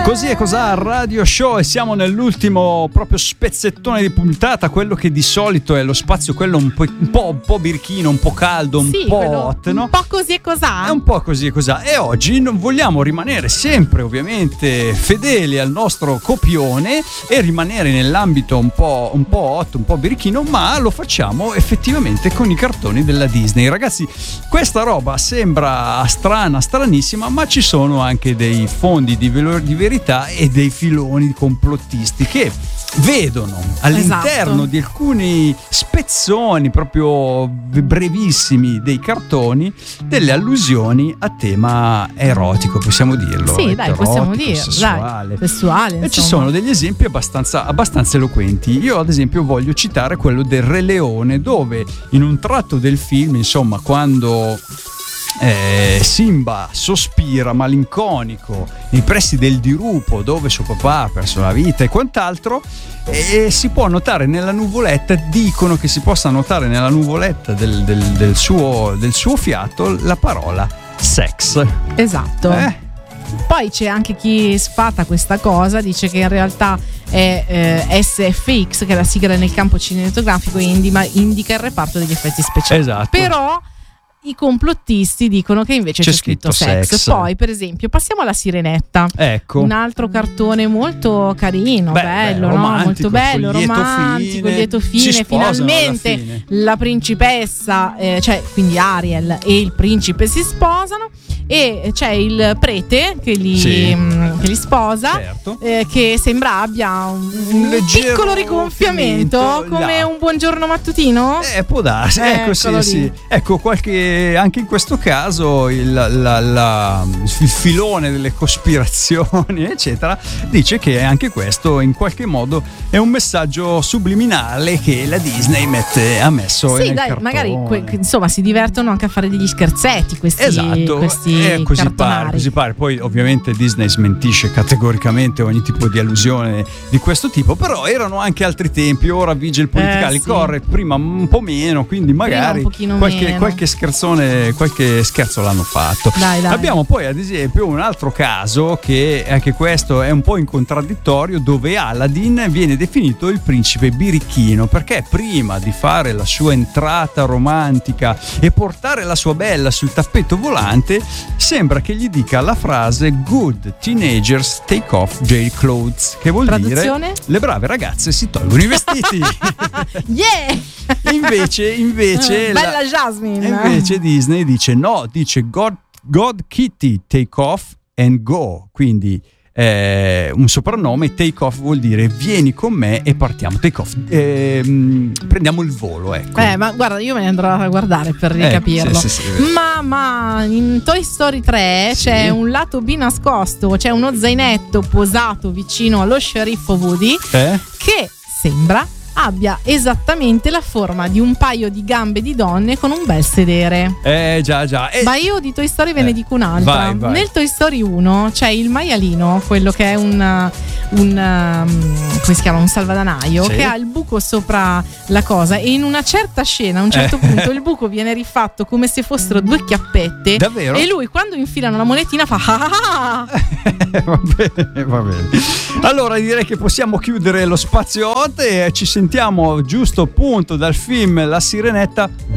Così è cos'ha Radio Show e siamo nell'ultimo proprio spezzettone di puntata, quello che di solito è lo spazio, quello un po' birichino, un po' caldo, un po' hot, no? Un po' così e cos'ha. È un po' così e cos'ha. E oggi non vogliamo rimanere sempre ovviamente fedeli al nostro copione e rimanere nell'ambito un po' hot, un po' birichino, ma lo facciamo effettivamente con i cartoni della Disney. Ragazzi, questa roba sembra stranissima, ma ci sono anche dei fondi di verità e dei filoni complottisti che vedono all'interno di alcuni spezzoni proprio brevissimi dei cartoni delle allusioni a tema erotico, possiamo dirlo. Sì, dai, possiamo dirlo, sessuale. Sessuale, e ci sono degli esempi abbastanza eloquenti. Io ad esempio voglio citare quello del Re Leone, dove in un tratto del film, insomma, quando Simba sospira malinconico nei pressi del dirupo dove suo papà ha perso la vita e quant'altro, e si può notare nella nuvoletta, dicono che si possa notare nella nuvoletta del suo fiato la parola sex. Esatto. Poi c'è anche chi sfata questa cosa, dice che in realtà è SFX, che è la sigla nel campo cinematografico, e indica il reparto degli effetti speciali. Esatto. Però i complottisti dicono che invece c'è scritto sex. Poi, per esempio, passiamo alla Sirenetta. Ecco. Un altro cartone molto carino, bello, no? Molto bello, romantico, lieto fine. Finalmente la principessa, cioè quindi Ariel e il principe si sposano, e c'è il prete che li sposa, certo. Che sembra abbia un piccolo rigonfiamento, come un buongiorno mattutino. Può darsi, ecco, sì. Ecco, anche in questo caso il filone delle cospirazioni eccetera dice che anche questo in qualche modo è un messaggio subliminale che la Disney ha messo nel cartone. Magari insomma si divertono anche a fare degli scherzetti questi così pare. Poi ovviamente Disney smentisce categoricamente ogni tipo di allusione di questo tipo, però erano anche altri tempi, ora vige il politically correct, prima un po' meno, quindi magari qualche scherzo l'hanno fatto. Dai. Abbiamo poi ad esempio un altro caso che anche questo è un po' in contraddittorio, dove Aladdin viene definito il principe birichino, perché prima di fare la sua entrata romantica e portare la sua bella sul tappeto volante sembra che gli dica la frase "Good teenagers take off their clothes", che vuol dire le brave ragazze si tolgono i vestiti. Yeah! Invece bella Jasmine. Invece Disney dice God Kitty take off and go, quindi un soprannome. Take off vuol dire vieni con me e partiamo, take off, prendiamo il volo, ecco. Ma guarda, io me ne andrò a guardare per ricapirlo. Sì, ma in Toy Story 3 c'è un lato B nascosto, c'è uno zainetto posato vicino allo sceriffo Woody che sembra abbia esattamente la forma di un paio di gambe di donne con un bel sedere. Già. Ma io di Toy Story ve ne dico un'altra. Vai. Nel Toy Story 1 c'è il maialino, quello che è un come si chiama? Un salvadanaio, che ha il buco sopra la cosa, e in una certa scena, a un certo punto, il buco viene rifatto come se fossero due chiappette. Davvero? E lui, quando infilano la monetina, fa Va bene. Allora direi che possiamo chiudere lo spazio hot e ci sentiamo giusto appunto dal film La Sirenetta